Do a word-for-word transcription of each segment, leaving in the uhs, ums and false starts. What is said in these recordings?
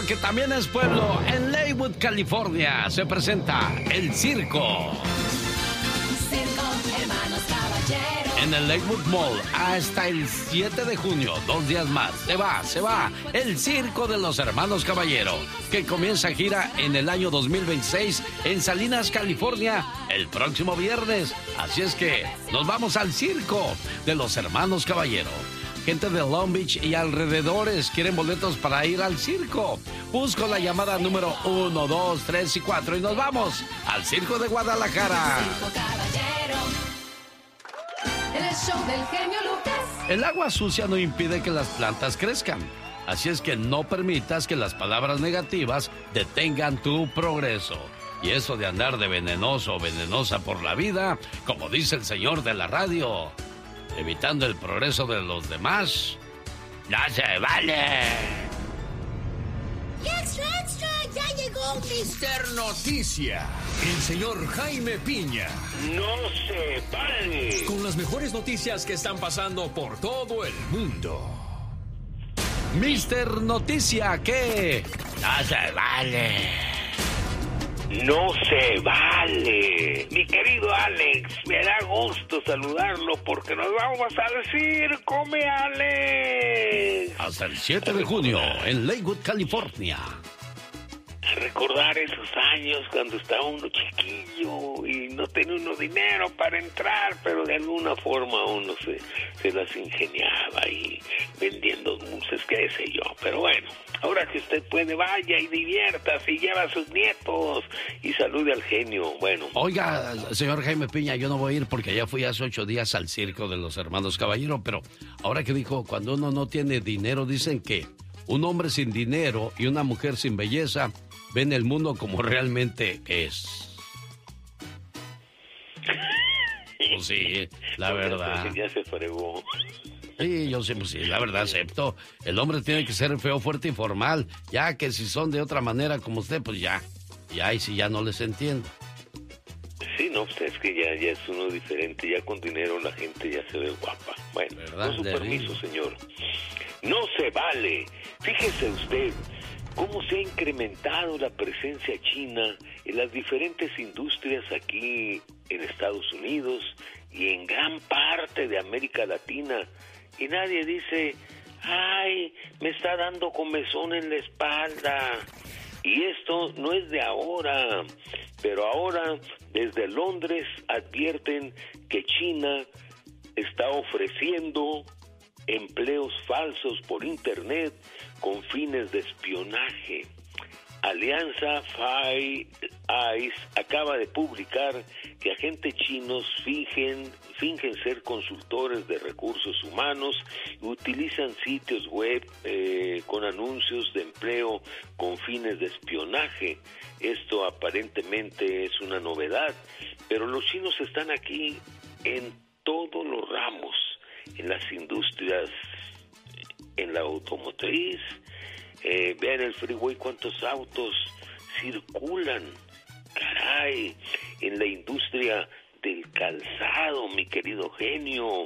que también es pueblo, en Lakewood, California, se presenta El Circo. Circo, hermanos caballeros. En el Lakewood Mall hasta el siete de junio, dos días más. Se va, se va, El Circo de los Hermanos Caballero, que comienza gira en el año dos mil veintiséis en Salinas, California, el próximo viernes. Así es que nos vamos al Circo de los Hermanos Caballero. Gente de Long Beach y alrededores quieren boletos para ir al circo. Busco la llamada número uno, dos, tres y cuatro y nos vamos al Circo de Guadalajara. Circo caballero. En el show del genio Lucas. El agua sucia no impide que las plantas crezcan. Así es que no permitas que las palabras negativas detengan tu progreso. Y eso de andar de venenoso o venenosa por la vida, como dice el señor de la radio, evitando el progreso de los demás, ¡no se vale! ¡Y extra, extra! ¡Ya llegó mister Noticia! El señor Jaime Piña. ¡No se vale! Con las mejores noticias que están pasando por todo el mundo. mister Noticia, ¿qué? ¡No se vale! ¡No se vale! Mi querido Alex, me da gusto saludarlo porque nos vamos al circo, mi Alex. Hasta el siete de junio en Lakewood, California. A recordar esos años cuando estaba uno chiquillo y no tenía uno dinero para entrar, pero de alguna forma uno se, se las ingeniaba ahí vendiendo dulces, qué sé yo. Pero bueno, ahora que usted puede, vaya y diviértase y lleva a sus nietos y salude al genio. Bueno. Oiga, señor Jaime Piña, yo no voy a ir porque ya fui hace ocho días al Circo de los Hermanos Caballero, pero ahora que dijo, cuando uno no tiene dinero, dicen que un hombre sin dinero y una mujer sin belleza ven el mundo como realmente es. Pues sí, la verdad. Ya se fregó. Sí, yo sí, pues sí, la verdad acepto. El hombre tiene que ser feo, fuerte y formal. Ya que si son de otra manera como usted, pues ya. Ya, y si ya no les entiendo. Sí, no, pues es que ya, ya es uno diferente. Ya con dinero la gente ya se ve guapa. Bueno, ¿verdad? con su Le permiso, digo. señor. No se vale. Fíjese usted cómo se ha incrementado la presencia china en las diferentes industrias aquí en Estados Unidos y en gran parte de América Latina. Y nadie dice, ay, me está dando comezón en la espalda. Y esto no es de ahora, pero ahora desde Londres advierten que China está ofreciendo empleos falsos por internet con fines de espionaje. Alianza Five Eyes acaba de publicar que agentes chinos fingen, fingen ser consultores de recursos humanos y utilizan sitios web eh, con anuncios de empleo con fines de espionaje. Esto aparentemente es una novedad, pero los chinos están aquí en todos los ramos, en las industrias, en la automotriz. Eh, vean el freeway cuántos autos circulan, caray, en la industria del calzado, mi querido genio,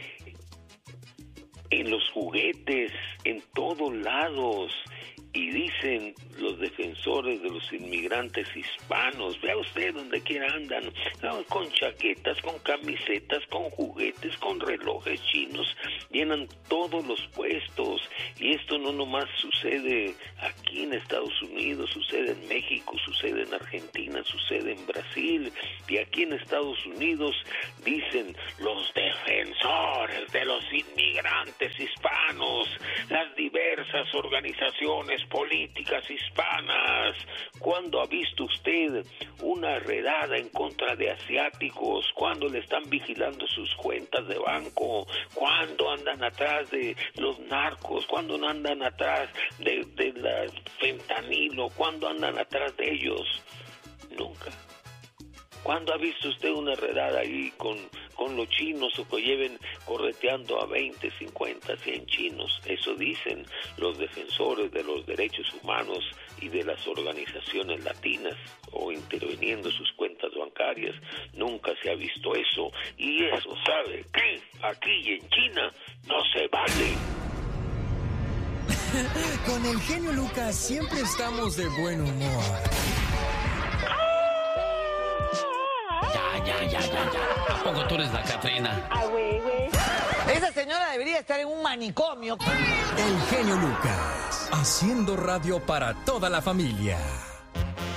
en los juguetes, en todos lados. Y dicen los defensores de los inmigrantes hispanos, vea usted donde quiera andan, ¿no? Con chaquetas, con camisetas, con juguetes, con relojes chinos, llenan todos los puestos. Y esto no nomás sucede aquí en Estados Unidos, sucede en México, sucede en Argentina, sucede en Brasil. Y aquí en Estados Unidos dicen los defensores de los inmigrantes hispanos, las diversas organizaciones políticas hispanas. ¿Cuándo ha visto usted una redada en contra de asiáticos? ¿Cuándo le están vigilando sus cuentas de banco? ¿Cuándo andan atrás de los narcos? ¿Cuándo andan atrás de, de la fentanilo? ¿Cuándo andan atrás de ellos? Nunca. ¿Cuándo ha visto usted una redada ahí con, con los chinos o que lleven correteando a veinte, cincuenta, cien chinos? Eso dicen los defensores de los derechos humanos y de las organizaciones latinas, o interviniendo sus cuentas bancarias. Nunca se ha visto eso, y eso sabe que aquí en China no se vale. Con el genio Lucas siempre estamos de buen humor. Ya, ya, ya, ya, ya. ¿A poco tú eres la Catrina? Ah, güey, güey. Esa señora debería estar en un manicomio. El genio Lucas, haciendo radio para toda la familia.